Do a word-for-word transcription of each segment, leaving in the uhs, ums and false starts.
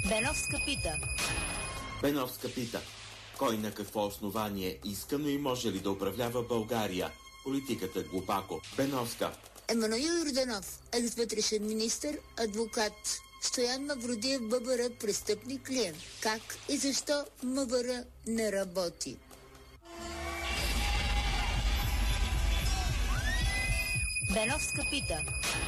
Беновска пита. Беновска пита. Кой на какво основание иска, но и може ли да управлява България? Политиката глупако. Беновска. Емануил Йорданов, екс-вътрешен министър, адвокат. Стоян Мавродиев, ББР, престъпник ли е? Как и защо МВР не работи? Беновска пита.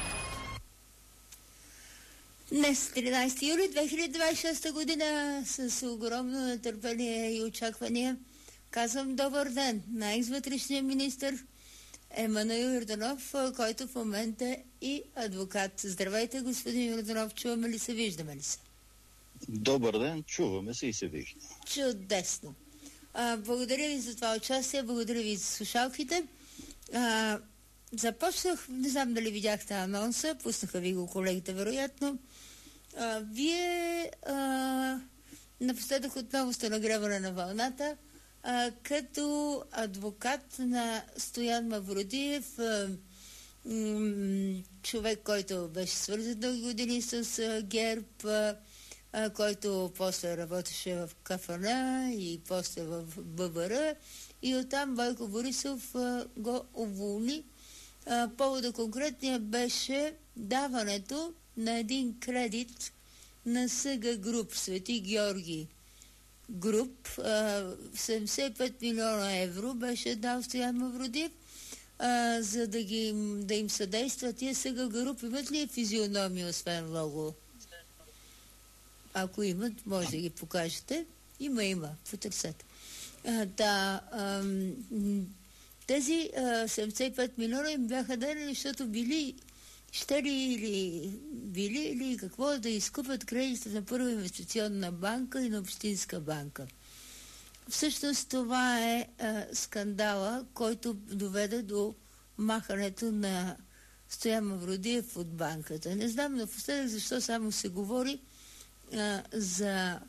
Днес, тринадесети юли две хиляди двадесет и шеста година, с огромно нетърпение и очаквания, казвам добър ден на екс-вътрешния министър Емануил Йорданов, който в момента е и адвокат. Здравейте, господин Йорданов, чуваме ли се, виждаме ли се? Добър ден, чуваме се и се виждаме. Чудесно. А, благодаря ви за това участие, благодаря ви за слушалките. А, започнах, не знам дали видяхте анонса, пуснаха ви го колегите вероятно. А, вие а, напоследък отново сте нагряване на вълната, а, като адвокат на Стоян Мавродиев, а, м- човек, който беше свързан дълги години с а, ГЕРБ, а, а, който после работеше в КФН и после в ББР, и оттам Бойко Борисов а, го уволни. А, повода конкретния беше даването на един кредит на СГ Груп, Свети Георги Груп. А, седемдесет и пет милиона евро беше дал Стоян Мавродиев, а, за да, ги, да им съдейства. Тия СГ Груп имат ли физиономия, освен лого? Ако имат, може да ги покажете. Има, има, потърсете. А, да, ам, тези а, седемдесет и пет милиона им бяха дадени, защото били ще ли или били или какво да изкупят кредитите на Първа инвестиционна банка и на Общинска банка. Всъщност това е а, скандала, който доведе до махането на Стоян Мавродиев от банката. Не знам напоследък защо само се говори а, за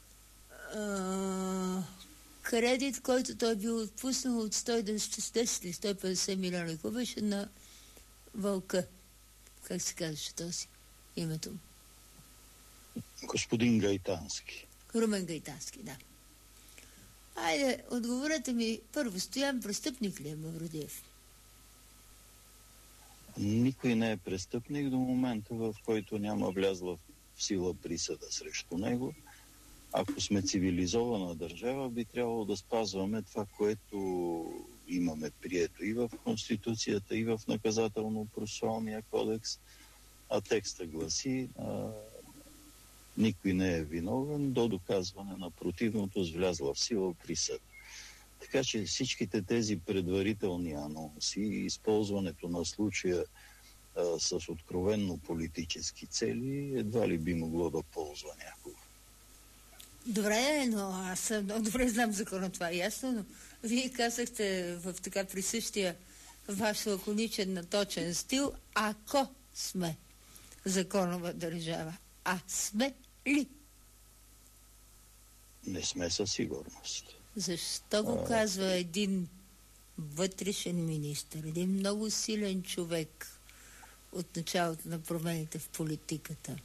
а, кредит, който той бил отпуснал от сто и десет или сто и петдесет милиона. Какво беше на Вълка? Как се казваше този името? Господин Гайтански. Румен Гайтански, да. Айде, отговорете ми първо, Стоян престъпник ли е Мавродиев? Никой не е престъпник до момента, в който няма влязла в сила присъда срещу него. Ако сме цивилизована държава, би трябвало да спазваме това, което имаме прието и в Конституцията, и в Наказателно-процесуалния кодекс. А текста гласи, а, никой не е виновен до доказване на противното с влязла в сила присъда. Така че всичките тези предварителни анонси и използването на случая а, с откровенно политически цели едва ли би могло да ползва някого. Добре, но аз много добре знам закона, това е ясно, но вие казахте в така присъщия ваш лаконичен наточен стил, ако сме законова държава. А сме ли? Не сме със сигурност. Защо го а... казва един вътрешен министър, един много силен човек от началото на промените в политиката?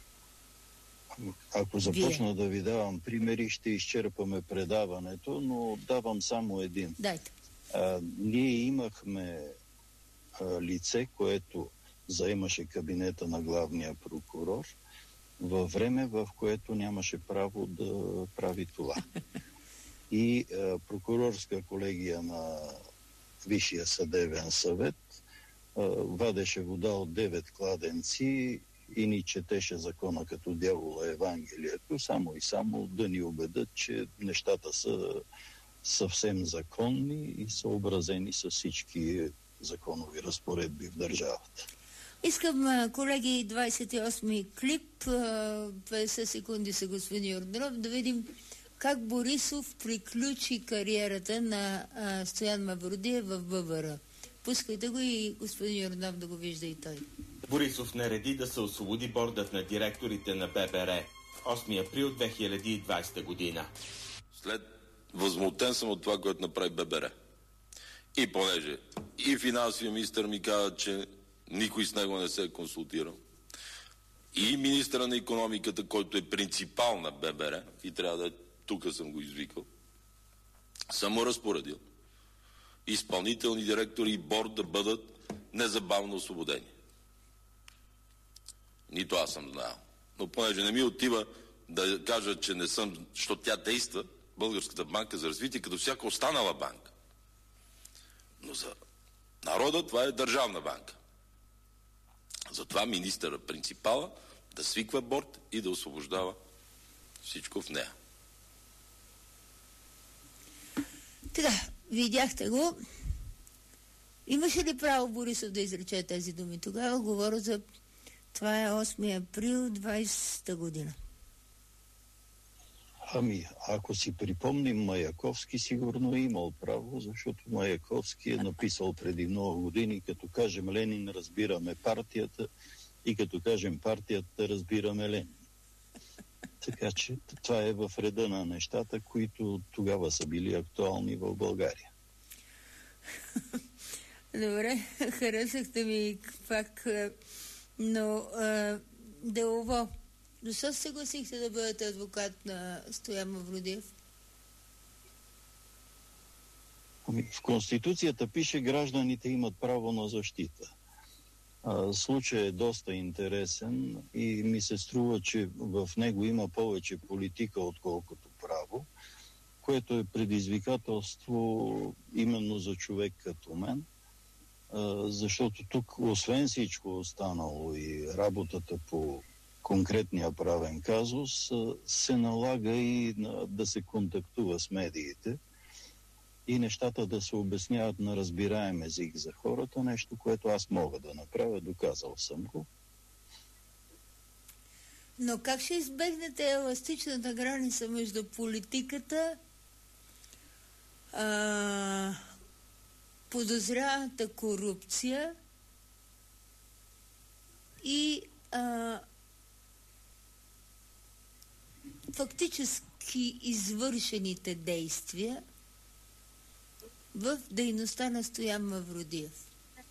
Ако започна Вие. да ви давам примери, ще изчерпаме предаването, но давам само един. Дайте. А, ние имахме а, лице, което заемаше кабинета на главния прокурор във време, в което нямаше право да прави това. И а, прокурорска колегия на Висшия съдебен съвет а, вадеше вода от девет кладенци и ни четеше закона като дявола Евангелието, само и само да ни убедят, че нещата са съвсем законни и съобразени с всички законови разпоредби в държавата. Искам, колеги, двадесет и осми клип, петдесет секунди са господин Йорданов, да видим как Борисов приключи кариерата на а, Стоян Мавродиев в ББР. Пускайте го и господин Йорданов да го вижда и той. Борисов нареди да се освободи бордът на директорите на ББР. осми април две хиляди и двадесета година. След възмутен съм от това, което направи ББР. И понеже и финансовия министър ми каза, че никой с него не се е консултирал. и министъра на икономиката, който е принципал на ББР, и трябва да е, тук съм го извикал, съм му разпоредил изпълнителни директори и борд да бъдат незабавно освободени. Нито аз съм знаел. Но понеже не ми отива да кажа, че не съм, защото тя действа, Българската банка за развитие, като всяка останала банка. Но за народа това е държавна банка. Затова министъра, принципала, да свиква борд и да освобождава всичко в нея. Така, видяхте го. Имаше ли право Борисов да изрече тези думи? Тогава говоря за... Това е осми април двайсета година. Ами, ако си припомним Маяковски, сигурно е имал право, защото Маяковски е написал преди много години, като кажем Ленин, разбираме партията, и като кажем партията, разбираме Ленин. Така че това е в реда на нещата, които тогава са били актуални в България. Добре, харесахте ми пак, но а, делово. Защо се съгласихте да бъдете адвокат на Стоян Мавродиев? Ами, в Конституцията пише, гражданите имат право на защита. А, случай е доста интересен и ми се струва, че в него има повече политика, отколкото право, което е предизвикателство именно за човек като мен, а, защото тук, освен всичко останало и работата по конкретния правен казус, се налага и да се контактува с медиите и нещата да се обясняват на разбираем език за хората, нещо, което аз мога да направя, доказал съм го. Но как ще избегнете еластичната граница между политиката, а, подозряната корупция и а, фактически извършените действия в дейността на Стоян Мавродиев?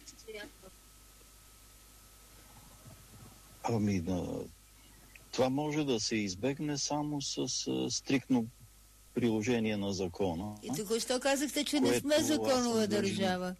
Ами, да, това може да се избегне само с а, стриктно приложение на закона. И току-що казахте, че не сме законова държава.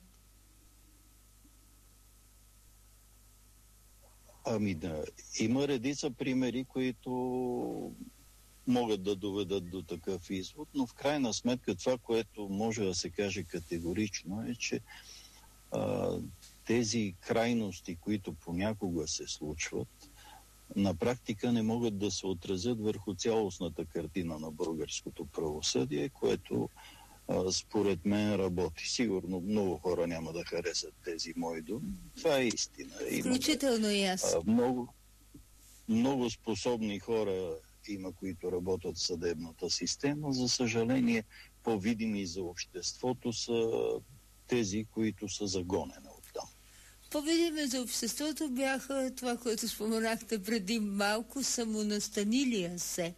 Ами да, има редица примери, които могат да доведат до такъв извод, но в крайна сметка това, което може да се каже категорично е, че а, тези крайности, които понякога се случват, на практика не могат да се отразят върху цялостната картина на българското правосъдие, което а, според мен работи. Сигурно много хора няма да харесат тези мои думи. Това е истина. Включително и аз. А, много, много способни хора има, които работят в съдебната система. За съжаление, по-видими за обществото са тези, които са загонени оттам. По-видими за обществото бяха това, което споменахте преди малко, самонастанилия се.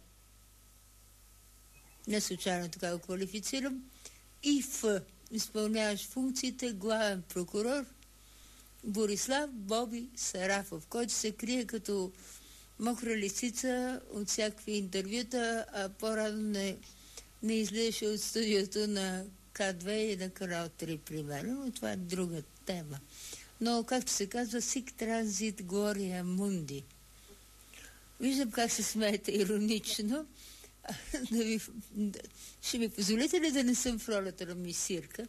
Не случайно така го квалифицирам. И в изпълняваш функциите главен прокурор Борислав Боби Сарафов, който се крие като мокра лисица от всякакви интервюта, а по-рано не, не излизаше от студиото на К две и на Канал три, примерно, но това е друга тема. Но, както се казва, сик транзит глория мунди. Виждам как се смеете иронично. Да ви, да, ще ми позволите ли да не съм в ролята на мисирка?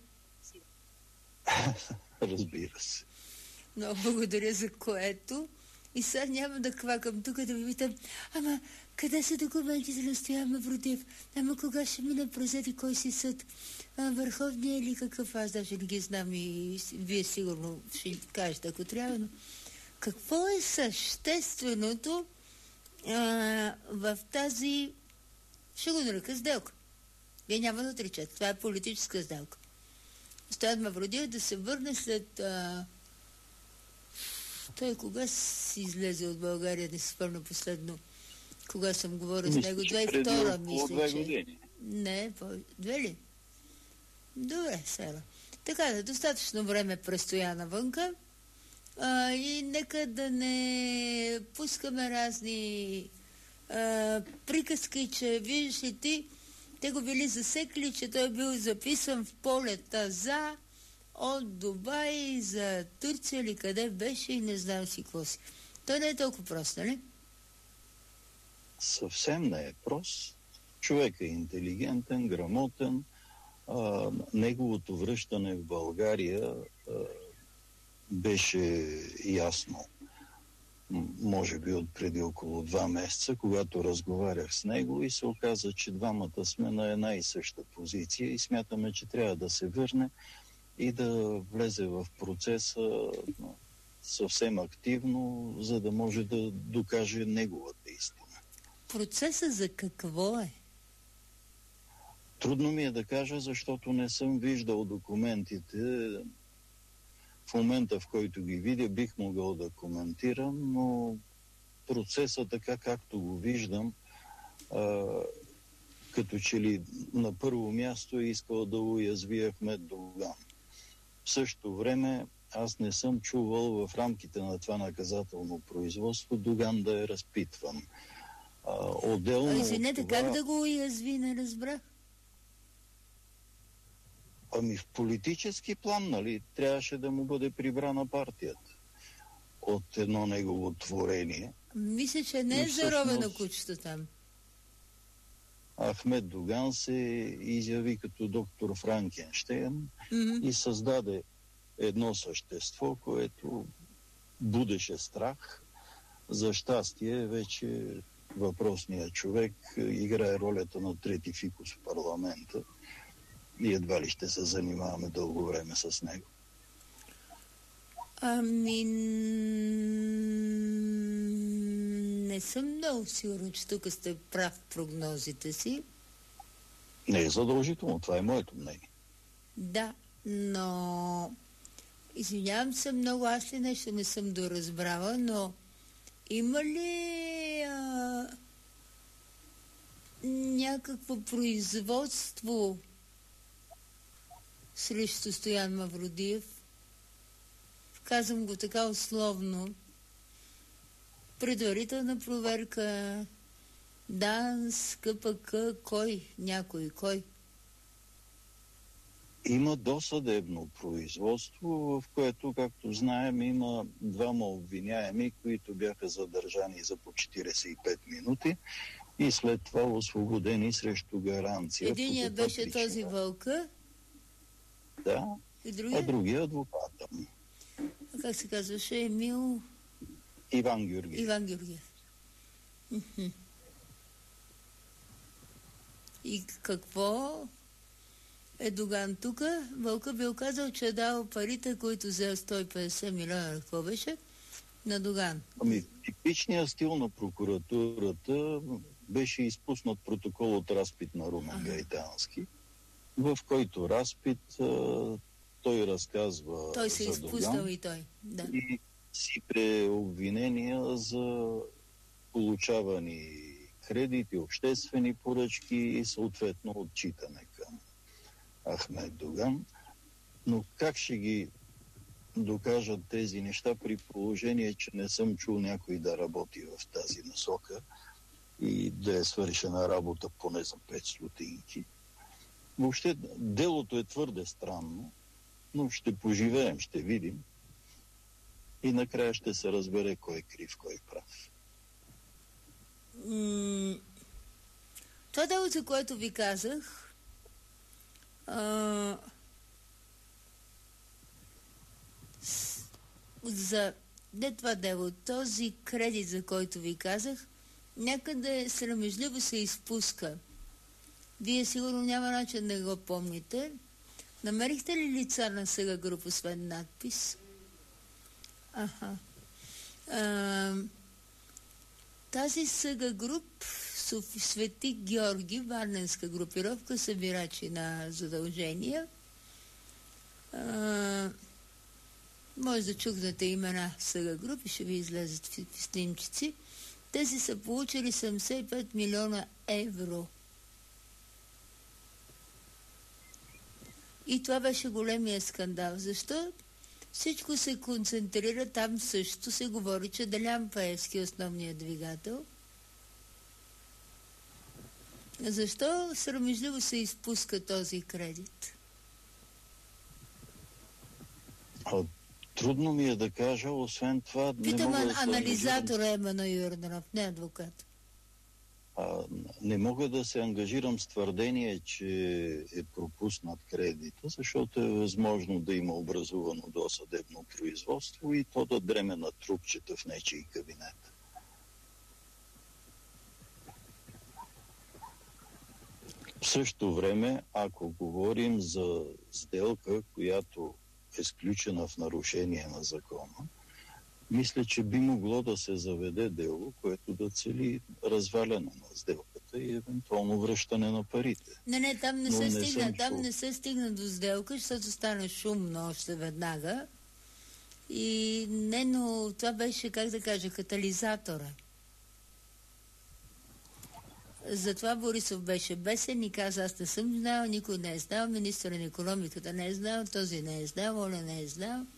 Разбира се. Но благодаря за което. И сега няма да квакам тук да ви питам, ама къде са документите на Стоян Мавродиев? Ама кога ще мине през еди кой си съд? А, върховния или какъв? Аз даже не ги знам и вие сигурно ще кажете, ако трябва. Но какво е същественото а, в тази, ще го нарека, сделка? Вие няма да отричате. Това е политическа сделка. Стоян Мавродиев да се върне след... А, той кога си излезе от България, не си спомня последно, кога съм говорил с него? две хиляди и втора, мисля, че. Не, по... две ли? Добре, сега. Така да, достатъчно време престоя навънка, А, и нека да не пускаме разни а, приказки, че виждаш ли ти, те го били засекли, че той бил записан в полета за от Дубай за Турция или къде беше и не знам си какво си. Той не е толкова прост, нали? Съвсем не е прост. Човек е интелигентен, грамотен. А, неговото връщане в България а, беше ясно. Може би от преди около два месеца, когато разговарях с него и се оказа, че двамата сме на една и съща позиция и смятаме, че трябва да се върне и да влезе в процеса съвсем активно, за да може да докаже неговата истина. Процесът за какво е? Трудно ми е да кажа, защото не съм виждал документите. В момента, в който ги видя, бих могъл да коментирам, но процесът, така както го виждам, а, като че ли на първо място е искал да уязви Ахмед Доган. В същото време аз не съм чувал в рамките на това наказателно производство Доган да е разпитван. А, отделно а, извинете, това... как да го уязви, не разбрах? Ами в политически план, нали, трябваше да му бъде прибрана партията от едно негово творение. Мисля, че не е заровено кучето там. Ахмед Доган се изяви като доктор Франкенщейн Mm-hmm. и създаде едно същество, което будеше страх. За щастие, вече въпросният човек играе ролята на трети фикус в парламента и едва ли ще се занимаваме дълго време с него. Ами... Не съм много сигурна, че тук сте прав в прогнозите си. Не е задължително, това е моето мнение. Да, но... Извинявам се много, аз ли нещо не съм доразбрала, но има ли а... някакво производство срещу Стоян Мавродиев? Казвам го така условно. Предварителна проверка, ДАНС, КПК, кой? Някой, кой? Има досъдебно производство, в което, както знаем, има двама обвиняеми, които бяха задържани за по четиридесет и пет минути и след това освободени срещу гаранция. Единият беше причина. Този Вълка. Да, и другия? А другия адвоката. А как се казваше? Емил... Иван Георгиев. Иван Георгиев. И какво е Доган тук? Вълка бил казал, че е дал парите, които взе сто и петдесет милиона. Какво беше? На Доган. Ами, типичният стил на прокуратурата беше изпуснат протокол от разпит на Румен ага. Гайтански, в който разпит а, той разказва Той се за изпуснал Доган и той. Да. И сипре обвинения за получавани кредити, обществени поръчки и съответно отчитане към Ахмед Доган. Но как ще ги докажат тези неща при положение, че не съм чул някой да работи в тази насока и да е свършена работа поне за пет стотинки? Въобще делото е твърде странно, но ще поживеем, ще видим. И накрая ще се разбере кой е крив, кой е прав. М- това дело, за което ви казах, а, с, за не това дело, този кредит, за който ви казах, някъде срамежливо се изпуска. Вие сигурно няма начин да го помните. Намерихте ли лица на Съга Груп, освен надпис? Аха. А, тази Съга Груп, Свети Георги, варненска групировка, събирачи на задължения. А, може да чукнете имена Съга Груп и ще ви излезат в, в снимчици. Тези са получили седемдесет и пет милиона евро. И това беше големия скандал. Защо? всичко се концентрира, там също се говори, че Делян Пеевски е основният двигател. Защо срамежливо се изпуска този кредит? А, трудно ми е да кажа, освен това... Питам не мога да анализатора Емено Юрданов, не адвокат. А, не мога да се ангажирам с твърдение, че е пропуснат кредита, защото е възможно да има образувано досъдебно производство и то да дреме на трупчета в нечий кабинет. В същото време, ако говорим за сделка, която е сключена в нарушение на закона, мисля, че би могло да се заведе дело, което да цели разваляне на сделката и евентуално връщане на парите. Не, не, там не, Но се, не стигна, там чул. не се стигна до сделка, защото стана шумно още веднага. И не, но това беше, как да кажа, катализатора. Затова Борисов беше бесен и каза, аз не съм знал, никой не е знал, министър на икономиката не е знал, този не е знал, Оля не е знал.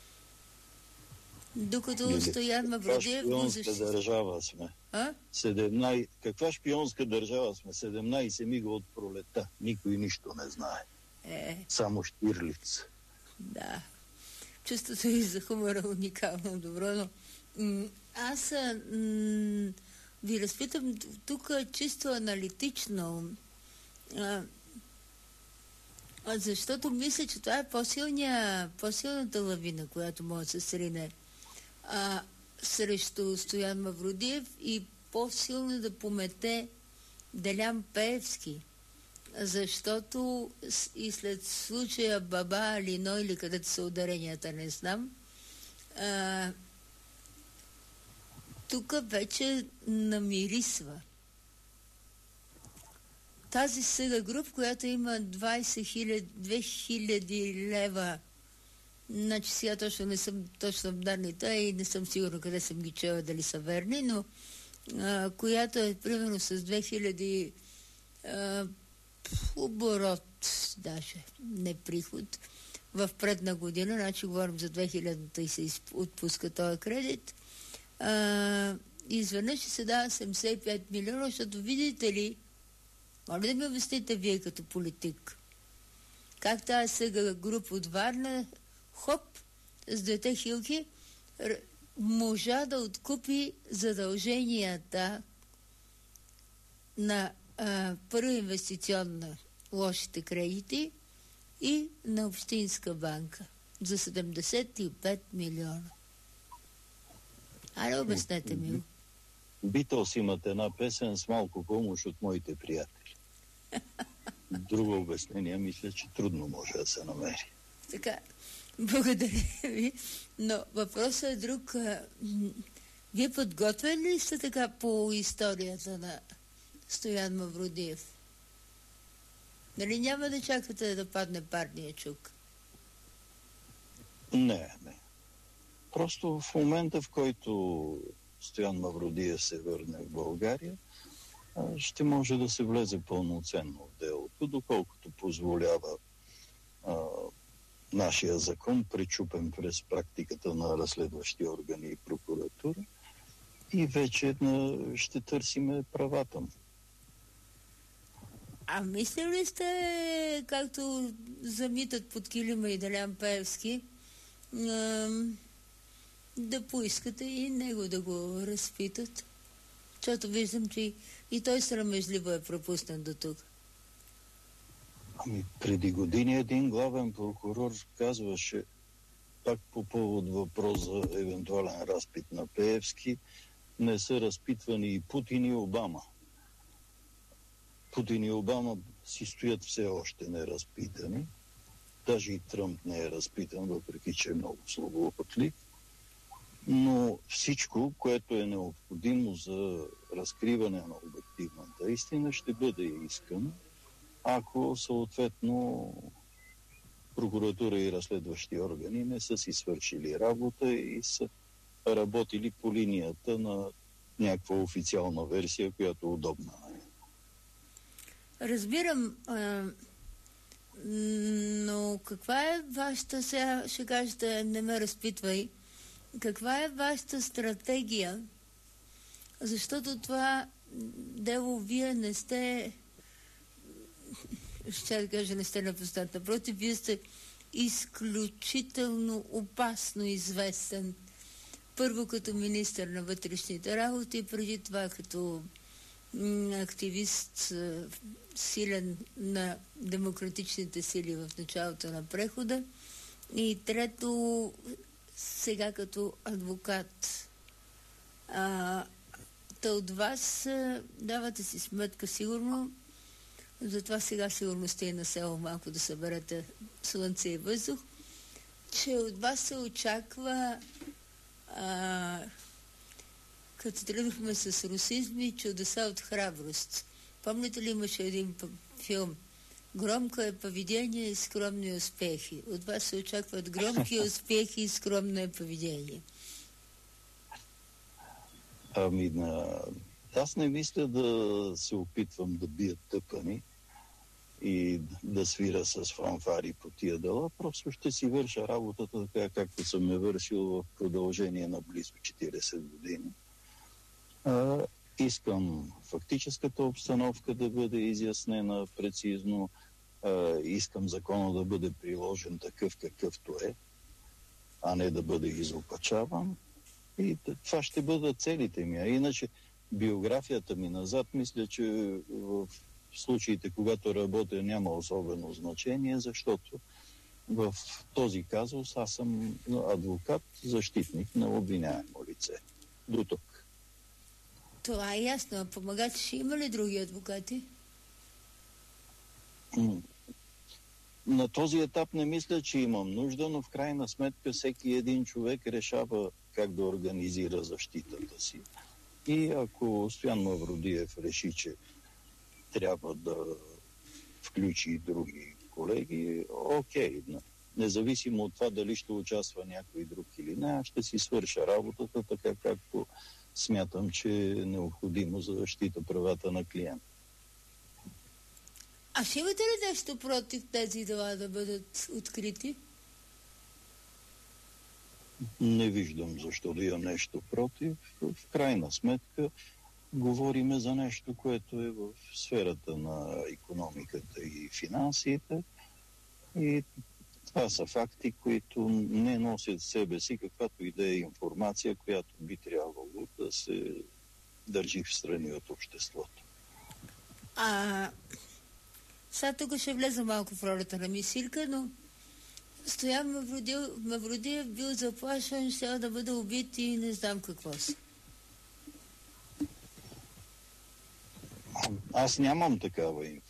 Докато Стоян Мавродиев го защита. Каква шпионска държава сме? А? седемнайсет... Каква шпионска държава сме? седемнайсет мига от пролета. Никой нищо не знае. Е. Само Штирлиц. Да. Чувството и за хумора е уникално добро, но м- аз м- ви разпитам тук чисто аналитично, а, а защото мисля, че това е по-силния, по-силната лавина, която може да се срине а, срещу Стоян Мавродиев и по-силно да помете Делян Пеевски. Защото и след случая Баба Алино, или където са ударенията, не знам, а, тук вече намирисва. Тази сега груп, която има двайсет хиляди, две хиляди лева, значи сега точно не съм точно в данните и не съм сигурна къде съм ги чела, дали са верни, но а, която е примерно с две хиляди а, оборот, даже не приход, в предна година, значи говорим за две хилядата и се отпуска този кредит, а, изведнъж ще се дава седемдесет и пет милиона, защото видите ли, моля да ми обясните вие като политик, как тази сега група от Варна, хоп, с двете хилки, можа да откупи задълженията на а, първа инвестиционна лошите кредити и на Общинска банка за седемдесет и пет милиона. Айде, обяснете ми. Битълс имат една песен с малко помощ от моите приятели. Друго обяснение мисля, че трудно може да се намери. Така, благодаря ви. Но въпросът е друг. Вие подготвени ли сте така по историята на Стоян Мавродиев? Нали няма да чакате да падне парния чук? Не, не. Просто в момента, в който Стоян Мавродиев се върне в България, ще може да се влезе пълноценно в делото, доколкото позволява а, нашия закон, пречупен през практиката на разследващи органи и прокуратура, и вече на, ще търсиме правата му. А мислили ли сте, както замитат под килима и Делян Пеевски, да поискате и него да го разпитат? Защото виждам, че и той срамежливо е пропуснат до тук. Ами преди години един главен прокурор казваше, пак по повод въпрос за евентуален разпит на Пеевски, не са разпитвани и Путин и Обама. Путин и Обама си стоят все още неразпитани. Даже и Тръмп не е разпитан, въпреки че е много словоотлив. Но всичко, което е необходимо за разкриване на обективната истина, ще бъде искано, ако съответно прокуратура и разследващи органи не са си свършили работа и са работили по линията на някаква официална версия, която е удобна. Разбирам, а, но каква е вашата, сега ще кажете, не ме разпитвай, каква е вашата стратегия? Защото това дело вие не сте, ще да кажа, не сте напознат. Напротив, вие сте изключително опасно известен. Първо като министър на вътрешните работи, преди това като активист силен на демократичните сили в началото на прехода. И трето, сега като адвокат. А, та от вас давате си сметка сигурно, затова сега сигурно сте и на село малко да съберете слънце и въздух, че от вас се очаква а, като тръгнахме с русизми, чудеса от храброст. Помните ли, имаше един филм? Громко е поведение и скромни успехи. От вас се очакват громки успехи и скромно поведение. Ами, на... аз не мисля да се опитвам да бия тъпани и да свира с фанфари по тия дела. Просто ще си върша работата така, както съм я вършил в продължение на близо четирийсет години. А, искам фактическата обстановка да бъде изяснена прецизно. А, искам закона да бъде приложен такъв какъвто е, а не да бъде изопачаван. И това ще бъдат целите ми. А иначе биографията ми назад, мисля, че в случаите, когато работя, няма особено значение, защото в този казус аз съм адвокат, защитник на обвиняемо лице. До тук. Това е ясно. А помагачи ще има ли други адвокати? На този етап не мисля, че имам нужда, но в крайна сметка всеки един човек решава как да организира защитата си. И ако Стоян Мавродиев реши, че трябва да включи и други колеги, окей. Независимо от това дали ще участва някой друг или не, аз ще си свърша работата така, както смятам, че е необходимо за защита правата на клиента. А ще имате ли нещо против тези дела да бъдат открити? Не виждам защо да имам нещо против. В крайна сметка говориме за нещо, което е в сферата на икономиката и финансите. И това са факти, които не носят в себе си каквато и да е информация, която би трябвало да се държи в страни от обществото. А сега тук ще влеза малко в ролята на мисилка, но Стоян Мавродиев бил заплашен, ще да бъде убит и не знам какво си. Аз нямам такава информация.